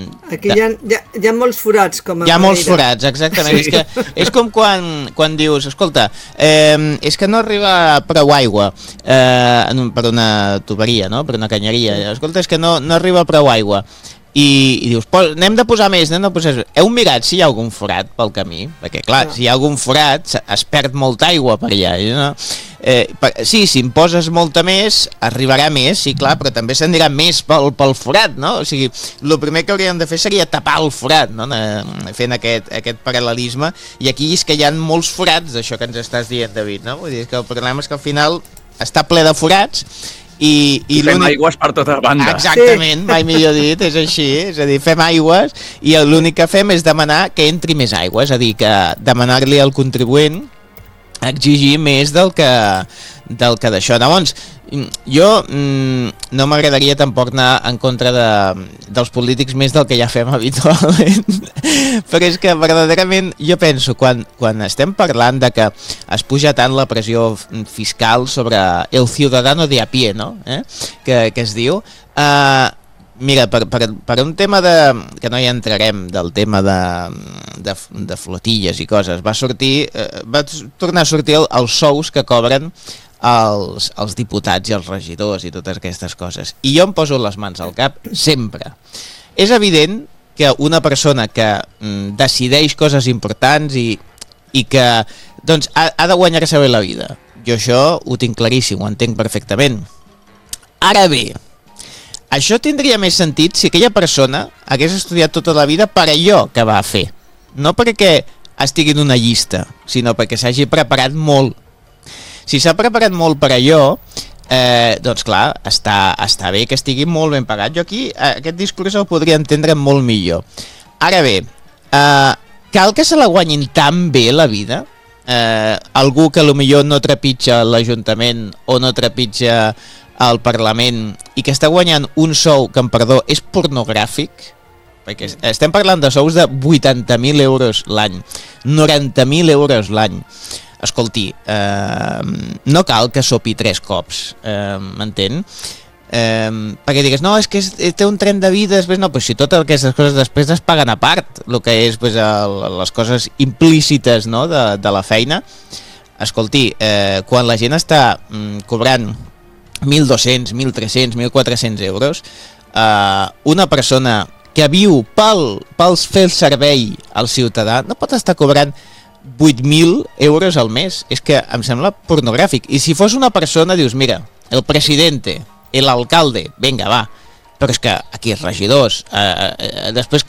Aquí hi ha molts forats, com a Hi ha molts forats, exactament. Sí. És com quan dius, escolta, és que no arriba prou aigua per una tuberia, no? Per una canyeria. Escolta, és que no arriba prou aigua. I dius, n'hem de posar més, Heu mirat si hi ha algun forat pel camí? Perquè, clar, si hi ha algun forat, es perd molta aigua per allà. No? Sí, si en poses molta més, arribarà més, sí, clar, però també s'anirà més pel forat, no? O sigui, el primer que hauríem de fer seria tapar el forat, no? Fent aquest paral·lelisme. I aquí és que hi ha molts forats, d'això que ens estàs dient, David, no? Vull dir que el problema és que al final està ple de forats i fem aigües per totes bandes. Exactament, mai millor dit, és així, és a dir, fem aigües i l'únic que fem és demanar que entri més aigua, és a dir, que demanar-li al contribuent exigir més del que d'això. Llavors, jo no m'agradaria tampoc anar en contra dels polítics més del que ja fem habitualment, però és que verdaderament jo penso, quan estem parlant de que es puja tant la pressió fiscal sobre el ciudadano de a pie, no? Que es diu, mira, per un tema que no hi entrarem, del tema de flotilles i coses, va tornar a sortir els sous que cobren els diputats i els regidors i totes aquestes coses. I jo em poso les mans al cap sempre. És evident que una persona que decideix coses importants i que doncs, ha de guanyar-se bé la vida. Jo això ho tinc claríssim, ho entenc perfectament. Ara bé, això tindria més sentit si aquella persona hagués estudiat tota la vida per allò que va fer. No perquè estigui en una llista, sinó perquè s'hagi preparat molt. Si s'ha preparat molt per allò, doncs clar, està bé que estigui molt ben pagat. Jo aquí aquest discurs el podria entendre molt millor. Ara bé, cal que se la guanyin tan bé la vida? Algú que potser no trepitja l'Ajuntament o no trepitja al Parlament i que està guanyant un sou que, amb perdó, és pornogràfic, perquè estem parlant de sous de 80.000 euros l'any, 90.000 euros l'any. Escolti, no cal que sopi 3 cops, m'entén? Perquè digues, no, és que té un tren de vida, després no, doncs si totes aquestes coses després es paguen a part, el que és les coses implícites, no, de la feina. Escolti, quan la gent està cobrant 1.200, 1.300, 1.400 euros, una persona que viu pel fer el servei al ciutadà no pot estar cobrant 8.000 euros al mes. És que em sembla pornogràfic. I si fos una persona, dius, mira, el presidente, l'alcalde, vinga, va, però és que aquí els regidors, després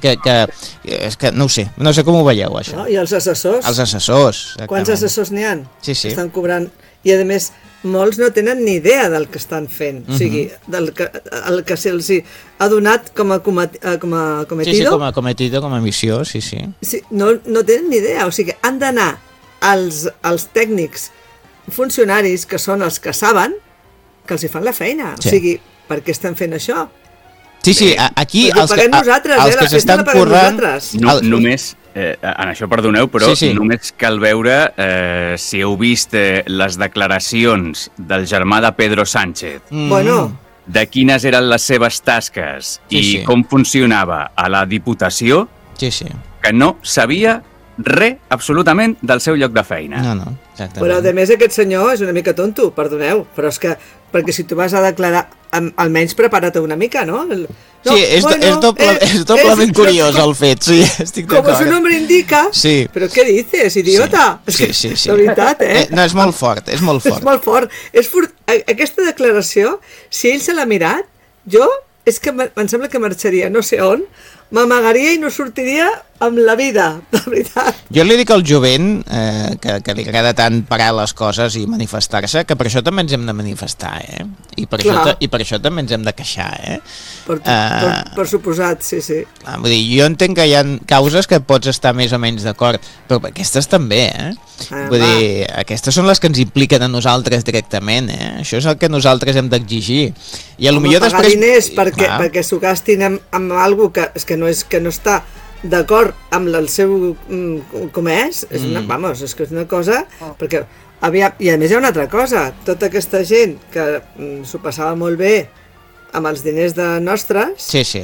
és que no ho sé com ho veieu, això. No, i els assessors? Els assessors, exactament. Quants assessors n'hi ha? Sí. Estan cobrant, i a més molts no tenen ni idea del que estan fent, o sigui, el que se'ls ha donat com a cometido. Sí, com a cometido, com a missió, sí. Sí, no tenen ni idea, o sigui, han d'anar els tècnics funcionaris, que són els que saben, que els hi fan la feina, o sigui, per què estan fent això? Sí, aquí els que s'estan currant... Només, en això perdoneu, però només cal veure si heu vist les declaracions del germà de Pedro Sánchez, de quines eren les seves tasques i com funcionava a la Diputació, que no sabia res absolutament del seu lloc de feina. No, exactament. Però a més aquest senyor és una mica tonto, perdoneu, però és que perquè si tu vas a declarar, almenys prepara't una mica, no? Sí, és doblement curiós el fet, sí, estic d'acord. Com su nombre indica, però què dices, idiota? Sí. De veritat, No, és molt fort, és molt fort. Aquesta declaració, si ell se l'ha mirat, jo és que em sembla que marxaria no sé on, m'amagaria i no sortiria amb la vida, de veritat. Jo li dic al jovent que li agrada tant parar les coses i manifestar-se, que per això també ens hem de manifestar, I per això també ens hem de queixar, Per suposat, sí. Vull dir, jo entenc que hi ha causes que pots estar més o menys d'acord, però aquestes també, Vull dir, aquestes són les que ens impliquen a nosaltres directament, Això és el que nosaltres hem d'exigir. I potser pagar diners perquè s'ho gastin amb alguna cosa que no està d'acord amb el seu comès, és una cosa, perquè i a més hi ha una altra cosa, tota aquesta gent que s'ho passava molt bé amb els diners de nostres,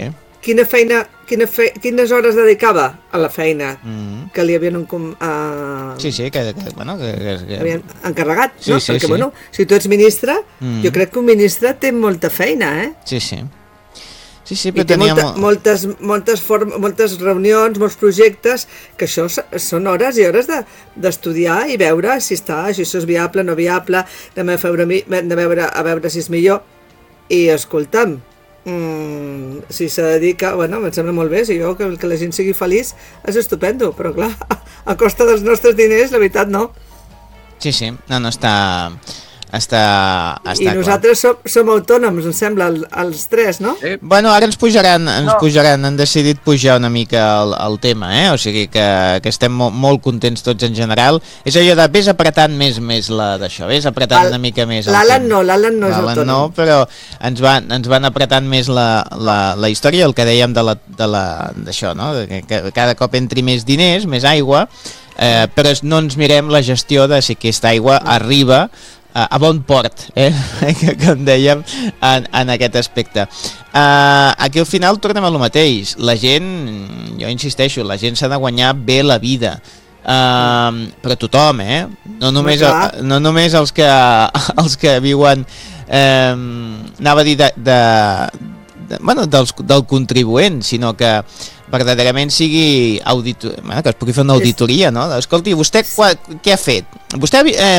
quines hores dedicava a la feina que li havien havien encarregat, no? Perquè, bueno, si tu ets ministre, jo crec que un ministre té molta feina, Sí, però té moltes reunions, molts projectes, que això són hores i hores d'estudiar i veure si això és viable, no viable, de veure si és millor. I escolta'm, si se dedica, bueno, em sembla molt bé, si jo que la gent sigui feliç és estupendo, però clar, a costa dels nostres diners, la veritat no. Sí, no està I nosaltres som autònoms, em sembla, els tres, no? Bueno, ara ens pujaran, han decidit pujar una mica el tema, o sigui que estem molt contents tots en general. És allò de vés apretant més d'això, vés apretant una mica més l'Alan no és autònom. No, però ens van apretant més la història, el que dèiem d'això, no? Que cada cop entri més diners, més aigua, però no ens mirem la gestió de si aquesta aigua arriba a bon port, com dèiem, en aquest aspecte. Aquí al final tornem a lo mateix. La gent, jo insisteixo, la gent s'ha de guanyar bé la vida, però tothom, no només els que viuen, anava a dir del contribuent, sinó que verdaderament sigui que es pugui fer una auditoria, no? Escolti, vostè què ha fet? Vostè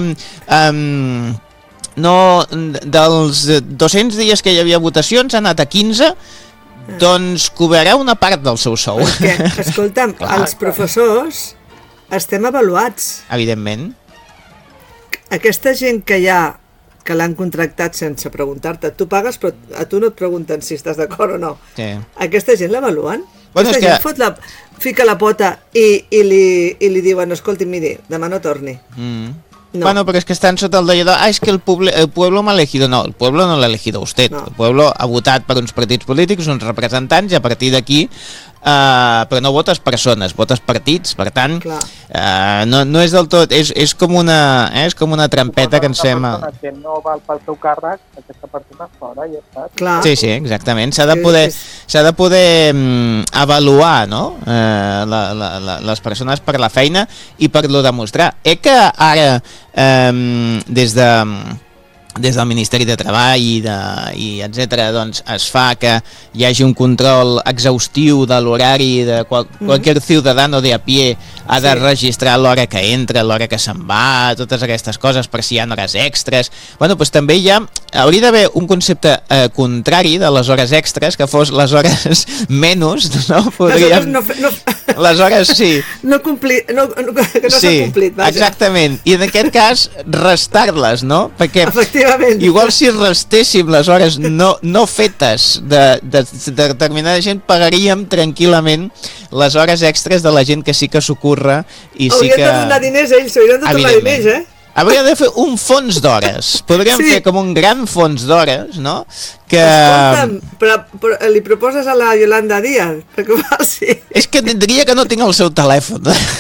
dels 200 dies que hi havia votacions ha anat a 15, doncs cobrarà una part del seu sou. Perquè, escolta'm, els professors estem avaluats. Evidentment. Aquesta gent que hi ha que l'han contractat sense preguntar-te, tu pagues però a tu no et pregunten si estàs d'acord o no. Aquesta gent l'avaluen? Aquesta gent fica la pota i li diuen, escolti, miri, demà no torni. No. Bueno, pero es que están sota el d'allò es que el pueblo me ha elegido. No, el pueblo no l'ha elegido usted. No. El pueblo ha votat per uns partits polítics, uns representants, i a partir d'aquí però no votes persones, votes partits, per tant no és del tot, és com una trampeta que ens fem. Una persona que no val pel seu càrrec, aquesta persona fora i ja està. Clar. Sí, exactament, s'ha de poder avaluar, no? Les persones per la feina i per lo demostrar. Que ara des del Ministeri de Treball i etcètera, doncs es fa que hi hagi un control exhaustiu de l'horari de qualsevol ciutadano de a pie ha de registrar l'hora que entra, l'hora que se'n va, totes aquestes coses, per si hi ha hores extres. Bueno, doncs també hauria d'haver un concepte contrari de les hores extres, que fos les hores menys, no? Les hores, sí. Que no s'ha complit, vaja. Exactament, i en aquest cas restar-les, no? Perquè igual si restéssim les hores no fetes de determinada gent, pagaríem tranquil·lament les hores extres de la gent que sí que s'ocorre i sí que... Haurien de donar diners ells, haurien de donar diners, Hauria de fer un fons d'hores. Podríem fer com un gran fons d'hores, no? Escolta'm, però li proposes a la Yolanda Díaz perquè ho faci. És que diria que no tinc el seu telèfon.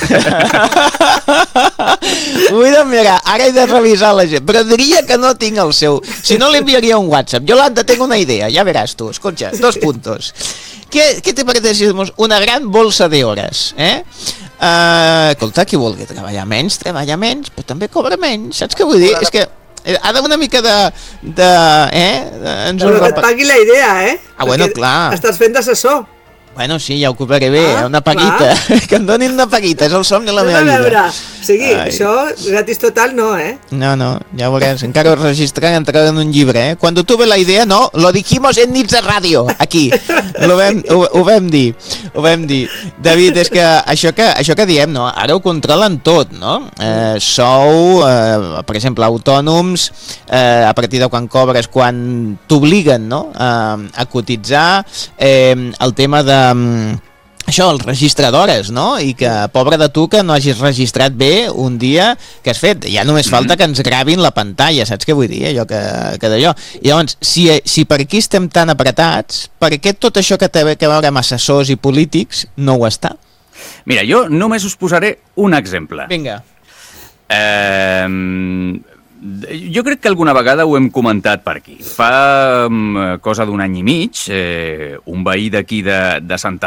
Vull de mirar, ara he de revisar la gent, però diria que no tinc el seu. Si no, li enviaria un WhatsApp. Yolanda, tengo una idea, ya verás tú. Escucha, 2 puntos. ¿Qué te parece si hacemos una gran bolsa de horas? Escolta, qui vulgui treballar menys, però també cobra menys, saps què vull dir? És que ha d'haver una mica però que et pagui la idea, bueno, clar. Estàs fent d'assessor. Bueno, sí, ja ho cobraré bé, una paguita. Que em donin una paguita, és el somni de la meva vida. O sigui, això gratis total no, No, ja veuràs, encara ho registraré, entrarà en un llibre, Cuando tuve la idea, no, lo dijimos en Nits de Radio, aquí. Ho vam dir. David, és que això que diem, no? Ara ho controlen tot, no? Sou, per exemple, autònoms, a partir de quan cobres, quan t'obliguen, no? A cotitzar, el tema de això, el registre d'hores, no? I que, pobre de tu, que no hagis registrat bé un dia que has fet. Ja només falta que ens gravin la pantalla, saps què vull dir? Allò que d'allò. I llavors, si per aquí estem tan apretats, per què tot això que té a veure amb assessors i polítics no ho està? Mira, jo només us posaré un exemple. Vinga. Jo crec que alguna vegada ho hem comentat per aquí. Fa cosa d'un any i mig, un veí d'aquí de Sant